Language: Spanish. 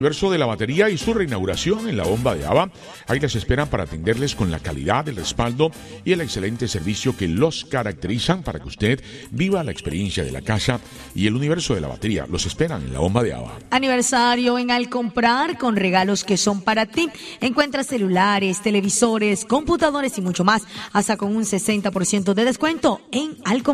Universo de la batería y su reinauguración en la bomba de Aba. Ahí les esperan para atenderles con la calidad, el respaldo y el excelente servicio que los caracterizan para que usted viva la experiencia de la casa y el universo de la batería. Los esperan en la bomba de Aba. Aniversario en Al Comprar con regalos que son para ti. Encuentra celulares, televisores, computadores y mucho más, hasta con un 60% de descuento en Al Comprar.